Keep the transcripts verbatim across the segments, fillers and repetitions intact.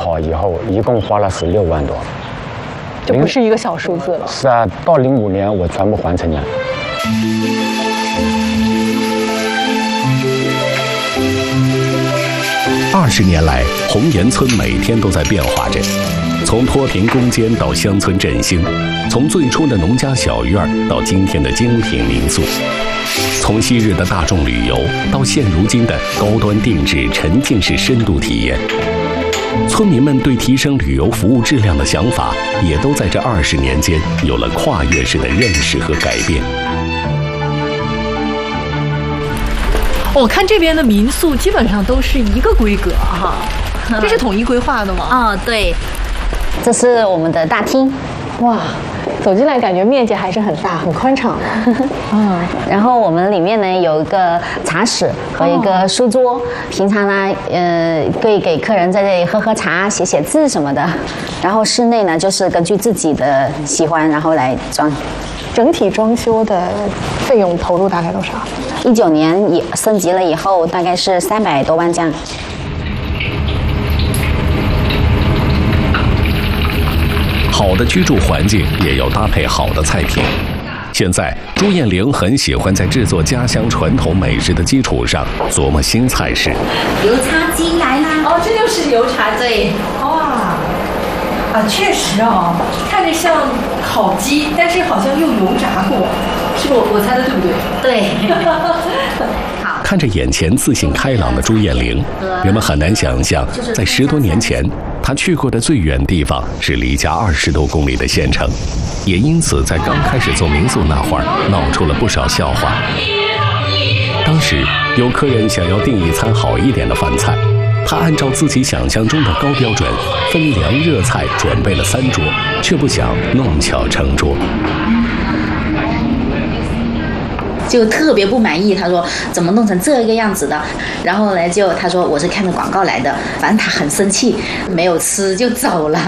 好以后，一共花了十六万多， 这不是一个小数字了。 是啊，到零五年我全部还成了。 二十年来，红岩村每天都在变化着，从脱贫攻坚到乡村振兴，从最初的农家小院到今天的精品民宿，从昔日的大众旅游到现如今的高端定制沉浸式深度体验。村民们对提升旅游服务质量的想法，也都在这二十年间有了跨越式的认识和改变。 我看这边的民宿基本上都是一个规格哈，这是统一规划的吗？ 哦，对，这是我们的大厅。 哇，走进来感觉面积还是很大，很宽敞的。 嗯，然后我们里面呢有一个茶室和一个书桌，哦、平常呢，呃，可以给客人在这里喝喝茶、写写字什么的。然后室内呢，就是根据自己的喜欢，然后来装。 整体装修的费用投入大概多少？ 一九年以升级了以后，大概是三百多万这样。 好的居住环境也要搭配好的菜品。现在，朱艳玲很喜欢在制作家乡传统美食的基础上琢磨新菜式。 油茶鸡来啦！ 哦，这就是油茶对。 哇，啊，确实哦，看着像烤鸡，但是好像又油炸过，是不是？我猜的对不对？ 对。 看着眼前自信开朗的朱艳玲，人们很难想象，在十多年前，她去过的最远地方是离家二十多公里的县城，也因此在刚开始做民宿那会儿，闹出了不少笑话。当时有客人想要订一餐好一点的饭菜，她按照自己想象中的高标准，分凉热菜准备了三桌，却不想弄巧成拙。 就特别不满意，他说怎么弄成这个样子的，然后呢就他说我是看着广告来的，反正他很生气，没有吃就走了。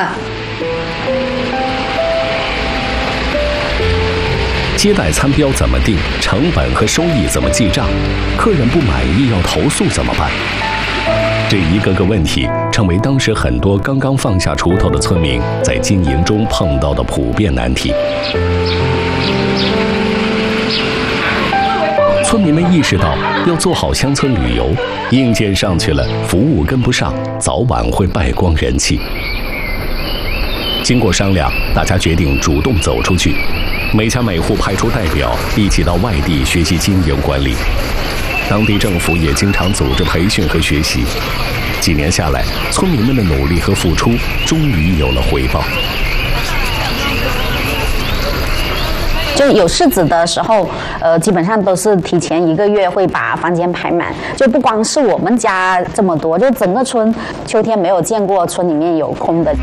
接待餐标怎么定，成本和收益怎么记账，客人不满意要投诉怎么办？这一个个问题成为当时很多刚刚放下锄头的村民在经营中碰到的普遍难题。村民们意识到，要做好乡村旅游，硬件上去了，服务跟不上，早晚会败光人气。经过商量，大家决定主动走出去，每家每户派出代表，一起到外地学习经营管理。当地政府也经常组织培训和学习。几年下来，村民们的努力和付出终于有了回报。 就有柿子的时候，呃，基本上都是提前一个月会把房间排满。就不光是我们家这么多，就整个村，秋天没有见过村里面有空的。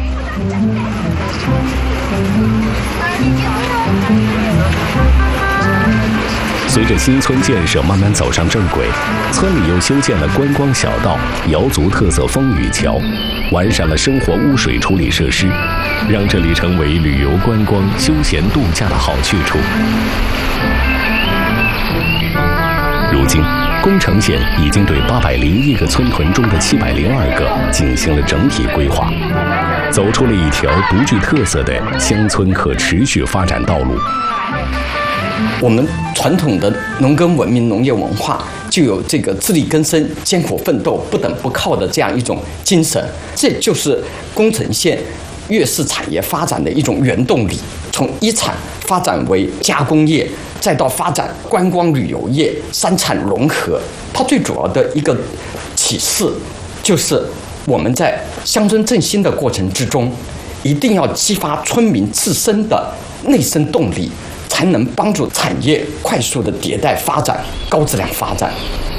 随着新村建设慢慢走上正轨，村里又修建了观光小道、瑶族特色风雨桥，完善了生活污水处理设施，让这里成为旅游观光、休闲度假的好去处。如今，宫城县已经对八百零一个村屯中的七百零二个进行了整体规划，走出了一条独具特色的乡村可持续发展道路。 我们传统的农耕文明、农业文化就有这个自力更生、艰苦奋斗、不等不靠的这样一种精神，这就是宫城县粤式产业发展的一种原动力。从一产发展为加工业，再到发展观光旅游业，三产融合。它最主要的一个启示就是我们在乡村振兴的过程之中，一定要激发村民自身的内生动力，才能帮助产业快速的迭代发展、高质量发展。